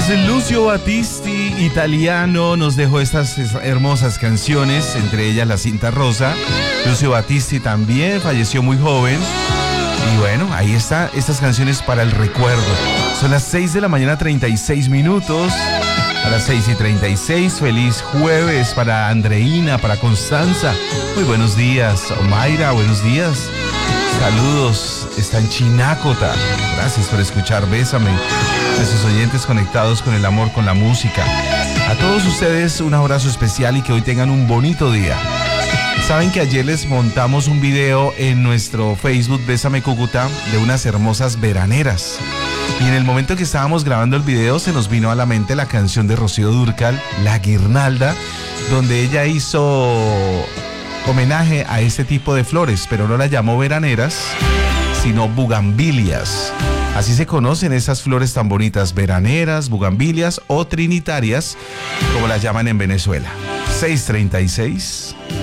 Pues Lucio Battisti, italiano, nos dejó estas hermosas canciones, entre ellas La Cinta Rosa. Lucio Battisti también falleció muy joven. Y bueno, ahí está, estas canciones para el recuerdo. Son las 6 de la mañana, 36 minutos. A las 6:36, feliz jueves para Andreina, para Constanza. Muy buenos días. Omaira, buenos días. Saludos, está en Chinácota. Gracias por escuchar Bésame. Nuestros oyentes conectados con el amor, con la música. A todos ustedes un abrazo especial y que hoy tengan un bonito día. Saben que ayer les montamos un video en nuestro Facebook Bésame Cúcuta de unas hermosas veraneras. Y en el momento que estábamos grabando el video se nos vino a la mente la canción de Rocío Dúrcal, La Guirnalda, donde ella hizo homenaje a este tipo de flores, pero no las llamó veraneras, sino bugambilias. Así se conocen esas flores tan bonitas, veraneras, bugambilias o trinitarias, como las llaman en Venezuela. 6:36.